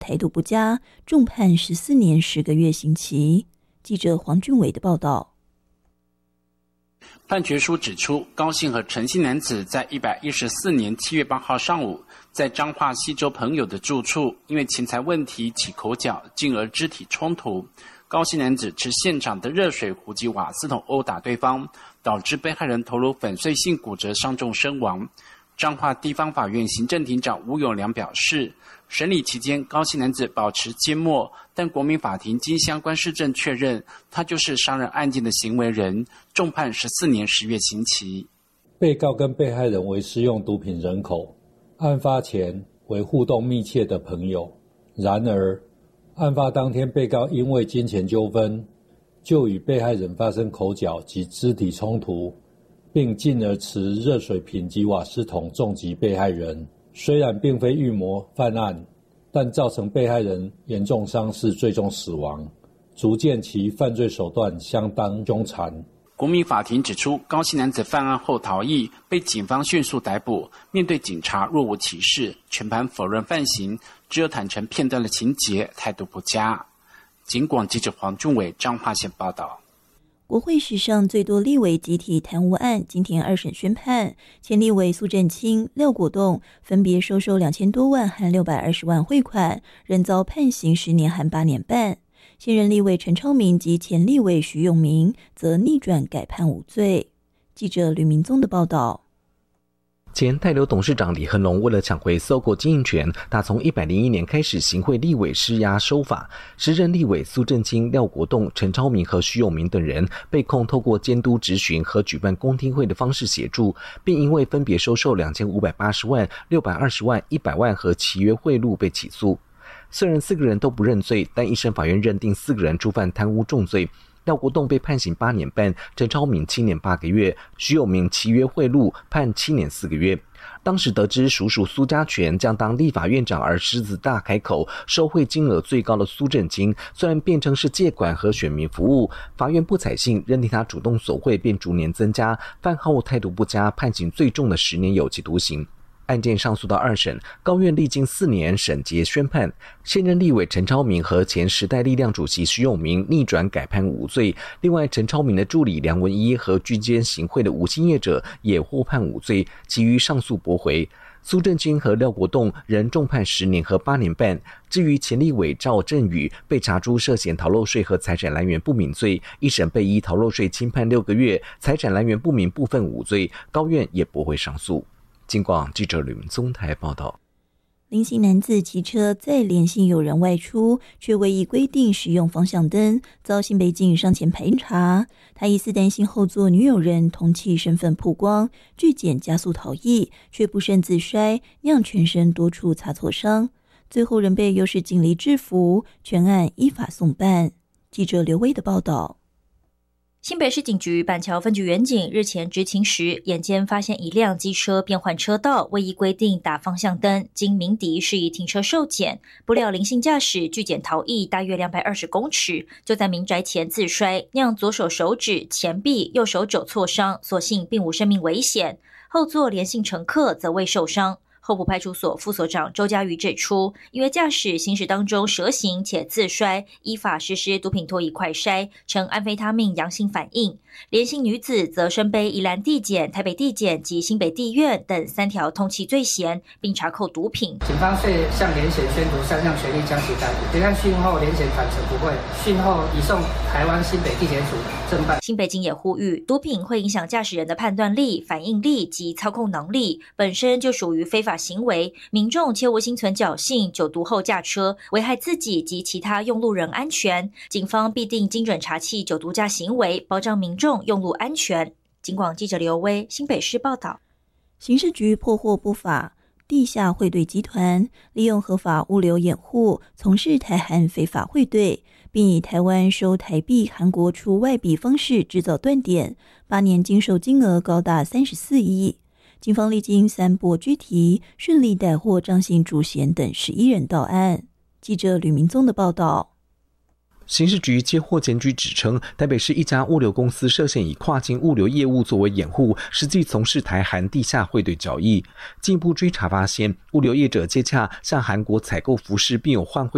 态度不佳，重判14年10个月刑期。记者黄俊伟的报道。 判决书指出，高姓和陈姓男子在114年7月8号上午，在彰化溪州朋友的住处，因为钱财问题起口角，进而肢体冲突。高姓男子持现场的热水壶及瓦斯桶殴打对方，导致被害人头颅粉碎性骨折伤重身亡。彰化地方法院行政庭长吴永良表示，审理期间高姓男子保持缄默，但国民法庭经相关事证确认，他就是杀人案件的行为人，重判14年10月刑期。 被告跟被害人为施用毒品人口，案发前为互动密切的朋友。然而，案发当天被告因为金钱纠纷，就与被害人发生口角及肢体冲突，并进而持热水瓶及瓦斯桶重击被害人。虽然并非预谋犯案，但造成被害人严重伤势，最终死亡，足见其犯罪手段相当凶残。 国民法庭指出，高姓男子犯案后逃逸，被警方迅速逮捕，面对警察若无其事，全盘否认犯行，只有坦诚片段的情节，态度不佳。警广记者黄俊伟彰化县报道。 国会史上最多立委集体贪污案今天2审宣判，前立委苏震清、廖国栋分别收2000多万和620万汇款，仍遭判刑10年和8年半。现任立委陈超明及前立委徐永明则逆转改判无罪。记者吕明宗的报道。 前泰流董事长李亨龙为了抢回搜狗经营权，他从101年开始行贿立委施压收法。时任立委苏震清、廖国栋、陈超明和徐永明等人被控透过监督质询和举办公听会的方式协助，并因为分别收受2580万、620万、100万和契约贿赂被起诉。虽然4个人都不认罪，但一审法院认定4个人触犯贪污重罪。廖国栋被判刑8年半，陈超明7年8个月，徐永明契约贿赂判7年4个月。当时得知叔叔苏家全将当立法院长而狮子大开口，受贿金额最高的苏震清虽然辩称是借款和选民服务，法院不采信，认定他主动索贿，便逐年增加，犯后态度不佳，判刑最重的10年有期徒刑。案件上诉到2审，高院历经4年审结宣判，现任立委陈超明和前时代力量主席徐永明逆转改判无罪。另外，陈超明的助理梁文一和居间行贿的无薪业者也获判无罪，其余上诉驳回。苏震清和廖国栋仍重判10年和8年半。至于前立委赵振宇被查出涉嫌逃漏税和财产来源不明罪，一审被依逃漏税轻判6个月，财产来源不明部分无罪，高院也驳回上诉。警广记者吕明宗台报道。 林姓男子骑车载连姓友人外出，却未依规定使用方向灯，遭新北警上前排查。他疑似担心后座女友人通缉身份曝光，拒检加速逃逸，却不慎自摔，酿全身多处擦挫伤。最后仍被优势警力制服，全案依法送办。记者刘威的报道。 新北市警局板桥分局员警日前执勤时，眼尖发现一辆机车变换车道，未依规定打方向灯，经鸣笛示意停车受检，不料林姓驾驶拒检逃逸大约220公尺，就在民宅前自摔，酿左手手指、前臂、右手肘挫伤，所幸并无生命危险。后座连姓乘客则未受伤。后埔派出所副所长周家瑜指出，因为驾驶行驶当中蛇行且自摔，依法实施毒品脱移快筛，呈安非他命阳性反应。连姓女子则身背宜兰地检、台北地检及新北地院等3条通缉罪嫌，并查扣毒品。 警方遂向连检宣读3项权利，将其逮捕。别案讯后，连检坦承不讳，讯后移送台湾新北地检署侦办。 新北警也呼吁，毒品会影响驾驶人的判断力、反应力及操控能力，本身就属于非法行为，民众切勿心存侥幸，酒毒后驾车，危害自己及其他用路人安全。警方必定精准查缉酒毒驾行为，保障民众用路安全。警广记者刘威新北市报道。 刑事局破获不法地下汇兑集团，利用合法物流掩护，从事台韩非法汇兑，并以台湾收台币、韩国出外币方式制造断点，8年经手金额高达34亿。警方历经3波拘提，顺利逮获张姓主嫌等11人到案。记者吕明宗的报道。 刑事局接获检举指称，台北市一家物流公司涉嫌以跨境物流业务作为掩护，实际从事台韩地下汇兑交易。进一步追查发现，物流业者接洽向韩国采购服饰，并有换汇